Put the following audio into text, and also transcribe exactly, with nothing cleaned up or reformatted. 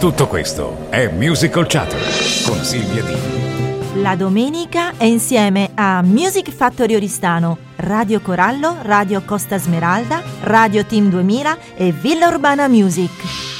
Tutto questo è Musical Chatter con Silvia Dini. La domenica è insieme a Music Factory Oristano, Radio Corallo, Radio Costa Smeralda, Radio Team duemila e Villa Urbana Music.